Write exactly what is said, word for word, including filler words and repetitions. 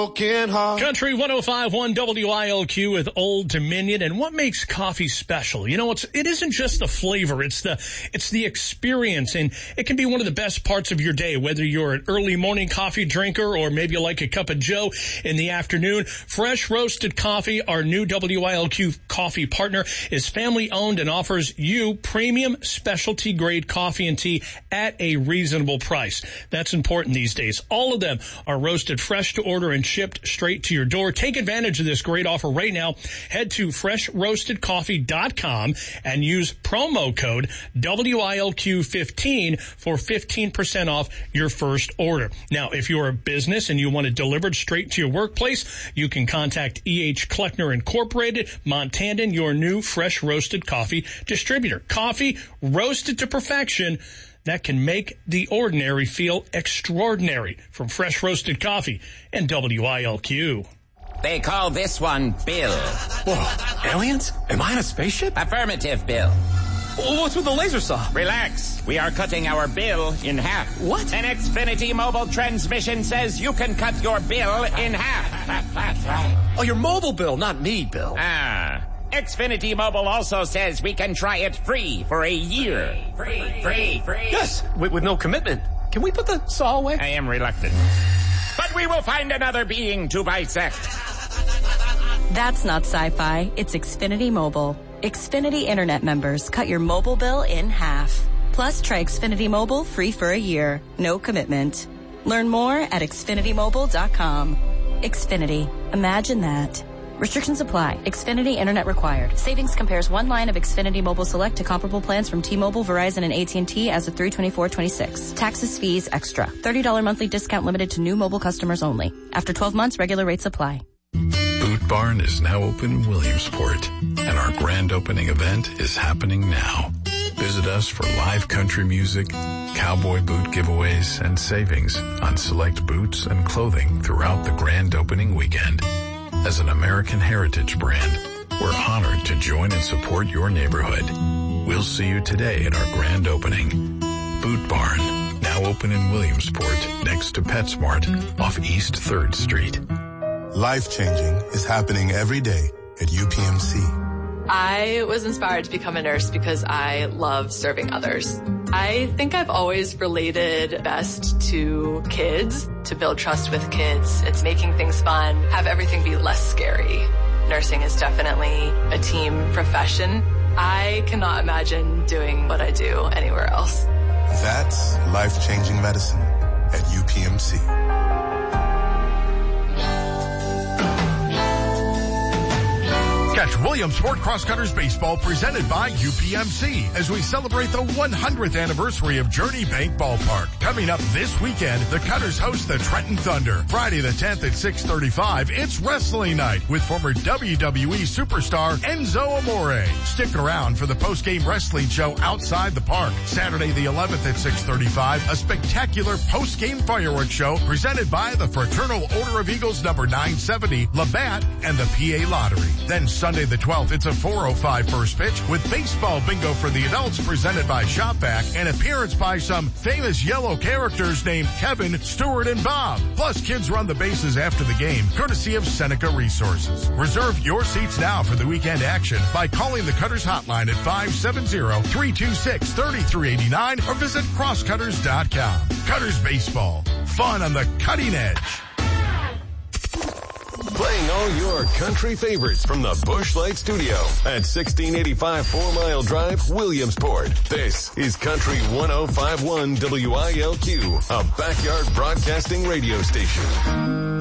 broken heart. Country one oh five point one W I L Q with Old Dominion. And what makes coffee special? You know, it's, it isn't just the flavor. It's the, it's the experience. And it can be one of the best parts of your day, whether you're an early morning coffee drinker or maybe you like a cup of joe in the afternoon. Fresh Roasted Coffee, our new W I L Q coffee partner, is family owned and offers you premium specialty grade coffee and tea at a reasonable price. That's important these days. All of them are roasted fresh to order and shipped straight to your door. Take advantage of this great offer right now. Head to fresh roasted coffee dot com and use promo code W I L Q fifteen for fifteen percent off your first order. Now, if you're a business and you want it delivered straight to your workplace, you can contact E H. Kleckner Incorporated, Montandan, your new fresh roasted coffee distributor. Coffee roasted to perfection that can make the ordinary feel extraordinary. From Fresh Roasted Coffee and W I L Q. They call this one Bill. Whoa, aliens? Am I in a spaceship? Affirmative, Bill. Well, what's with the laser saw? Relax. We are cutting our bill in half. What? An Xfinity mobile transmission says you can cut your bill in half. Oh, your mobile bill, not me, Bill. Ah. Xfinity Mobile also says we can try it free for a year. Free, free, free. Yes, with, with no commitment. Can we put the saw away? I am reluctant. But we will find another being to bisect. That's not sci-fi. It's Xfinity Mobile. Xfinity Internet members cut your mobile bill in half. Plus, try Xfinity Mobile free for a year. No commitment. Learn more at Xfinity Mobile dot com. Xfinity. Imagine that. Restrictions apply. Xfinity Internet required. Savings compares one line of Xfinity Mobile Select to comparable plans from T-Mobile, Verizon, and A T and T as of three twenty-four twenty-six. Taxes, fees, extra. thirty dollars monthly discount limited to new mobile customers only. After twelve months, regular rates apply. Boot Barn is now open in Williamsport, and our grand opening event is happening now. Visit us for live country music, cowboy boot giveaways, and savings on select boots and clothing throughout the grand opening weekend. As an American heritage brand, we're honored to join and support your neighborhood. We'll see you today at our grand opening. Boot Barn, now open in Williamsport, next to PetSmart off East third Street. Life-changing is happening every day at U P M C. I was inspired to become a nurse because I love serving others. I think I've always related best to kids, to build trust with kids. It's making things fun, have everything be less scary. Nursing is definitely a team profession. I cannot imagine doing what I do anywhere else. That's life-changing medicine at U P M C. Catch Williamsport Crosscutters Baseball presented by U P M C as we celebrate the one hundredth anniversary of Journey Bank Ballpark. Coming up this weekend, the Cutters host the Trenton Thunder. Friday the tenth at six thirty-five, it's wrestling night with former W W E superstar Enzo Amore. Stick around for the post-game wrestling show outside the park. Saturday the eleventh at six thirty-five, a spectacular post-game fireworks show presented by the Fraternal Order of Eagles number nine seventy, Labatt, and the P A Lottery. Then Sunday the twelfth, it's a four oh five first pitch with baseball bingo for the adults presented by Shopback, and appearance by some famous yellow characters named Kevin, Stuart, and Bob. Plus, kids run the bases after the game, courtesy of Seneca Resources. Reserve your seats now for the weekend action by calling the Cutters hotline at five seven zero, three two six, three three eight nine or visit crosscutters dot com. Cutters Baseball. Fun on the cutting edge. Playing all your country favorites from the Busch Light Studio at sixteen eighty-five Four Mile Drive, Williamsport. This is Country one oh five point one W I L Q, a backyard broadcasting radio station.